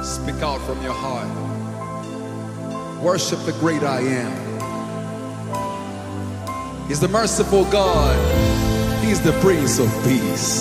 Speak out from your heart. Worship the great I am. He's the merciful God. He's the Prince of Peace.